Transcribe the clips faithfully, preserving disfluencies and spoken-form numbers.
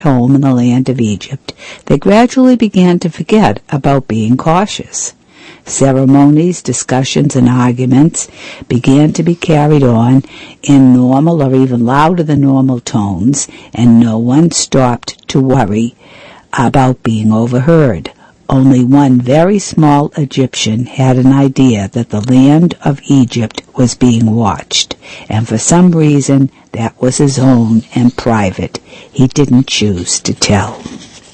home in the land of Egypt, they gradually began to forget about being cautious. Ceremonies, discussions, and arguments began to be carried on in normal or even louder than normal tones, and no one stopped to worry about being overheard. Only one very small Egyptian had an idea that the land of Egypt was being watched, and for some reason that was his own and private. He didn't choose to tell.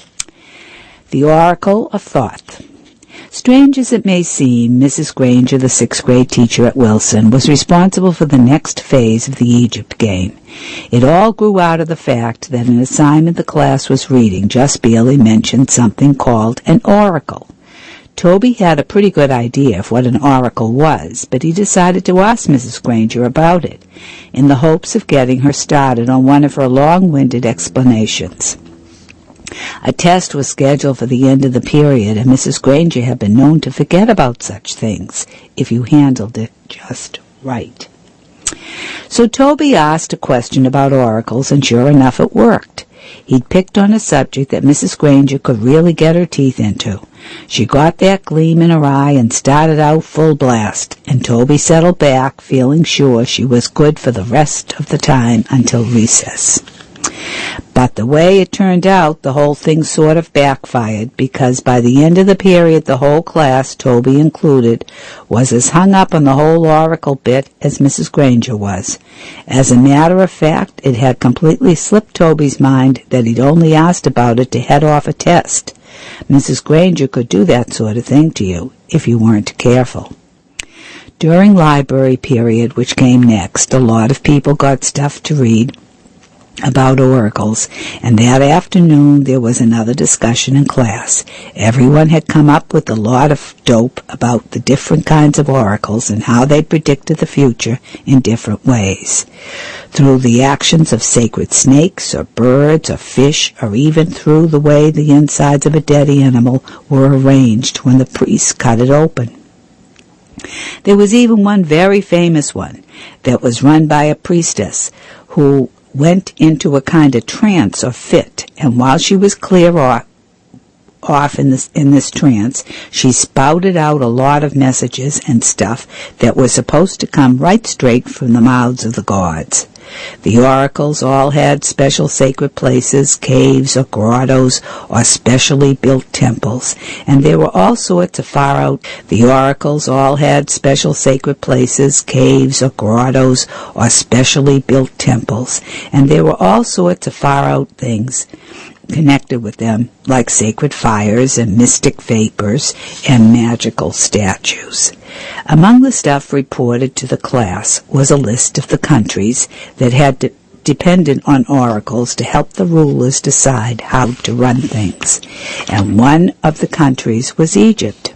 The Oracle of Thoth. Strange as it may seem, Missus Granger, the sixth grade teacher at Wilson, was responsible for the next phase of the Egypt game. It all grew out of the fact that an assignment the class was reading just barely mentioned something called an oracle. Toby had a pretty good idea of what an oracle was, but he decided to ask Missus Granger about it, in the hopes of getting her started on one of her long-winded explanations. A test was scheduled for the end of the period, and Missus Granger had been known to forget about such things if you handled it just right. So Toby asked a question about oracles, and sure enough it worked. He'd picked on a subject that Missus Granger could really get her teeth into. She got that gleam in her eye and started out full blast, and Toby settled back, feeling sure she was good for the rest of the time until recess. But the way it turned out, the whole thing sort of backfired, because by the end of the period, the whole class, Toby included, was as hung up on the whole oracle bit as Missus Granger was. As a matter of fact, it had completely slipped Toby's mind that he'd only asked about it to head off a test. Missus Granger could do that sort of thing to you if you weren't careful. During library period, which came next, a lot of people got stuff to read about oracles, and that afternoon there was another discussion in class. Everyone had come up with a lot of dope about the different kinds of oracles and how they predicted the future in different ways. Through the actions of sacred snakes or birds or fish, or even through the way the insides of a dead animal were arranged when the priest cut it open. There was even one very famous one that was run by a priestess who went into a kind of trance or fit, and while she was clear off, off in this in this trance, she spouted out a lot of messages and stuff that were supposed to come right straight from the mouths of the gods. The oracles all had special sacred places, caves or grottos or specially built temples, and there were all sorts of far out. The oracles all had special sacred places, caves or grottos or specially built temples, and there were all sorts of far out things connected with them, like sacred fires and mystic vapors and magical statues. Among the stuff reported to the class was a list of the countries that had de- depended on oracles to help the rulers decide how to run things, and one of the countries was Egypt.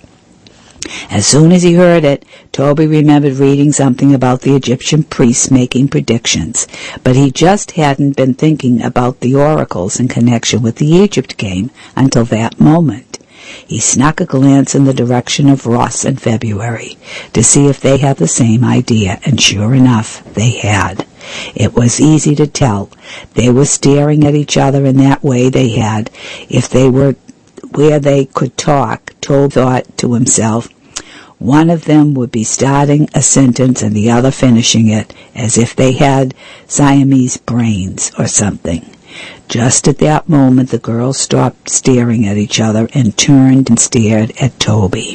As soon as he heard it, Toby remembered reading something about the Egyptian priests making predictions, but he just hadn't been thinking about the oracles in connection with the Egypt game until that moment. He snuck a glance in the direction of Ross and February to see if they had the same idea, and sure enough, they had. It was easy to tell. They were staring at each other in that way they had. If they were where they could talk, Toby thought to himself, one of them would be starting a sentence and the other finishing it, as if they had Siamese brains or something. Just at that moment, the girls stopped staring at each other and turned and stared at Toby.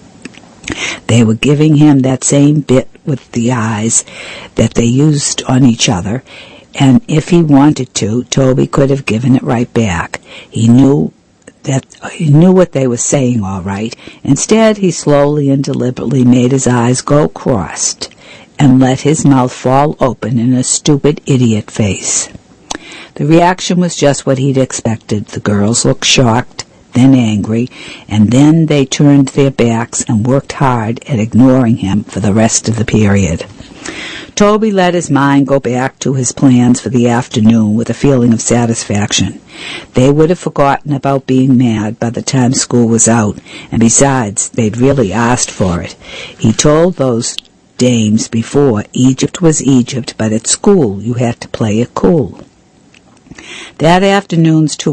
They were giving him that same bit with the eyes that they used on each other, and if he wanted to, Toby could have given it right back. He knew that he knew what they were saying all right. Instead, he slowly and deliberately made his eyes go crossed and let his mouth fall open in a stupid idiot face. The reaction was just what he'd expected. The girls looked shocked, then angry, and then they turned their backs and worked hard at ignoring him for the rest of the period. Toby let his mind go back to his plans for the afternoon with a feeling of satisfaction. They would have forgotten about being mad by the time school was out, and besides, they'd really asked for it. He told those dames before, Egypt was Egypt, but at school you had to play it cool. That afternoon's two